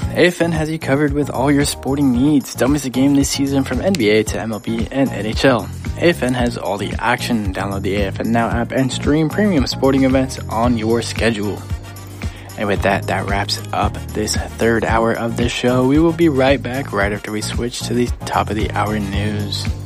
AFN has you covered with all your sporting needs. Don't miss a game this season from NBA to MLB and NHL. AFN has all the action. Download the AFN Now app and stream premium sporting events on your schedule. And with that wraps up this third hour of the show. We will be right back right after we switch to the top of the hour news.